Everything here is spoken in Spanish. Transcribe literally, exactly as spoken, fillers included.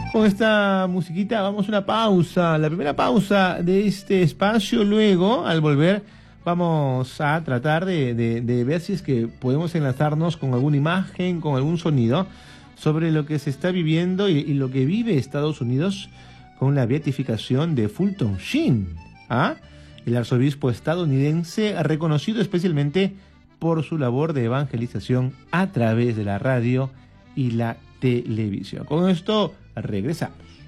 Con esta musiquita vamos a una pausa, la primera pausa de este espacio. Luego, al volver, vamos a tratar de, de, de ver si es que podemos enlazarnos con alguna imagen, con algún sonido, sobre lo que se está viviendo y, y lo que vive Estados Unidos con la beatificación de Fulton Sheen, ¿ah? El arzobispo estadounidense reconocido especialmente por su labor de evangelización a través de la radio y la televisión. Con esto regresamos.